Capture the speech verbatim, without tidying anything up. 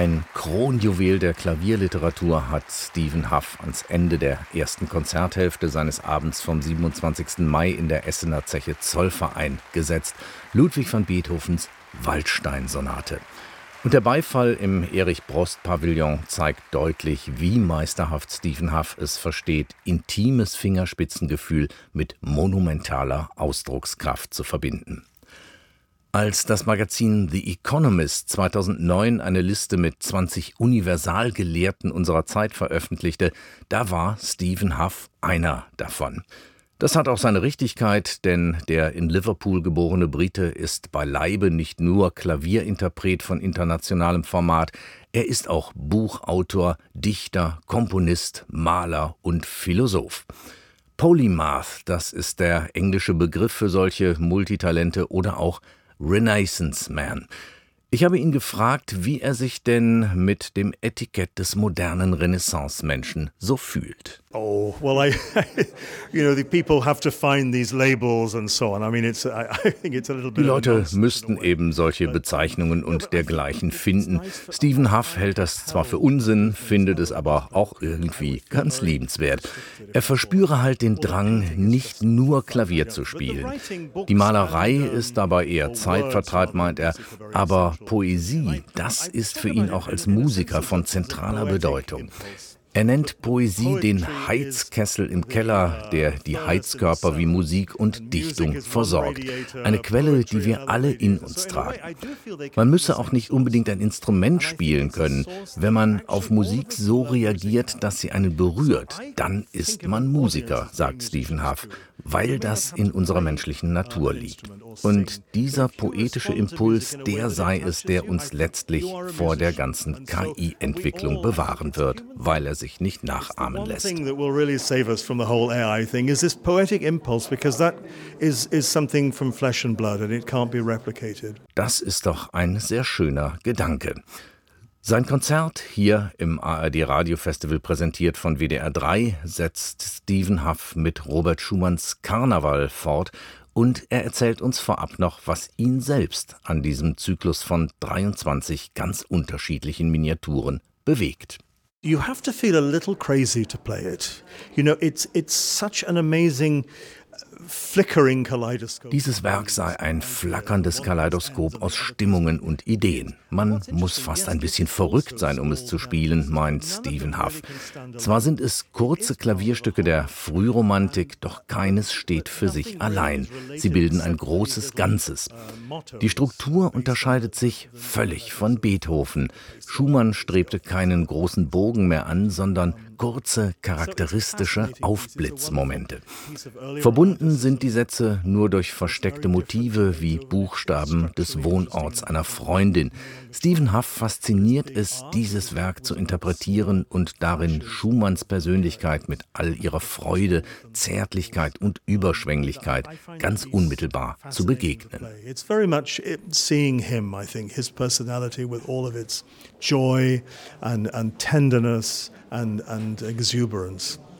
Ein Kronjuwel der Klavierliteratur hat Stephen Hough ans Ende der ersten Konzerthälfte seines Abends vom siebenundzwanzigsten Mai in der Essener Zeche Zollverein gesetzt. Ludwig van Beethovens Waldstein-Sonate. Und der Beifall im Erich-Brost-Pavillon zeigt deutlich, wie meisterhaft Stephen Hough es versteht, intimes Fingerspitzengefühl mit monumentaler Ausdruckskraft zu verbinden. Als das Magazin The Economist zweitausendneun eine Liste mit zwanzig Universalgelehrten unserer Zeit veröffentlichte, da war Stephen Hough einer davon. Das hat auch seine Richtigkeit, denn der in Liverpool geborene Brite ist beileibe nicht nur Klavierinterpret von internationalem Format, er ist auch Buchautor, Dichter, Komponist, Maler und Philosoph. Polymath, das ist der englische Begriff für solche Multitalente, oder auch Renaissance Man. Ich habe ihn gefragt, wie er sich denn mit dem Etikett des modernen Renaissance-Menschen so fühlt. Oh, well, I, you know, the people have to find these labels and so on. I mean, it's, I, I think it's a little bit. Die Leute müssten eben solche Bezeichnungen und dergleichen finden. Stephen Hough hält das zwar für Unsinn, findet es aber auch irgendwie ganz liebenswert. Er verspüre halt den Drang, nicht nur Klavier zu spielen. Die Malerei ist dabei eher Zeitvertreib, meint er, aber Poesie, das ist für ihn auch als Musiker von zentraler Bedeutung. Er nennt Poesie den Heizkessel im Keller, der die Heizkörper wie Musik und Dichtung versorgt. Eine Quelle, die wir alle in uns tragen. Man müsse auch nicht unbedingt ein Instrument spielen können. Wenn man auf Musik so reagiert, dass sie einen berührt, dann ist man Musiker, sagt Stephen Hough, weil das in unserer menschlichen Natur liegt. Und dieser poetische Impuls, der sei es, der uns letztlich vor der ganzen K I-Entwicklung bewahren wird, weil er sich nicht nachahmen lässt. Das ist doch ein sehr schöner Gedanke. Sein Konzert, hier im A R D Radiofestival präsentiert von W D R drei, setzt Stephen Hough mit Robert Schumanns Karneval fort und er erzählt uns vorab noch, was ihn selbst an diesem Zyklus von dreiundzwanzig ganz unterschiedlichen Miniaturen bewegt. You have to feel a little crazy to play it. You know, it's it's such an amazing flickering kaleidoscope. Dieses Werk sei ein flackerndes Kaleidoskop aus Stimmungen und Ideen. Man muss fast ein bisschen verrückt sein, um es zu spielen, meint Stephen Hough. Zwar sind es kurze Klavierstücke der Frühromantik, doch keines steht für sich allein. Sie bilden ein großes Ganzes. Die Struktur unterscheidet sich völlig von Beethoven. Schumann strebte keinen großen Bogen mehr an, sondern kurze, charakteristische Aufblitzmomente. Verbunden sind die Sätze nur durch versteckte Motive wie Buchstaben des Wohnorts einer Freundin. Stephen Hough fasziniert es, dieses Werk zu interpretieren und darin Schumanns Persönlichkeit mit all ihrer Freude, Zärtlichkeit und Überschwänglichkeit ganz unmittelbar zu begegnen. It's very much seeing him, I think, his personality with all of its joy and, and tenderness and, and exuberance.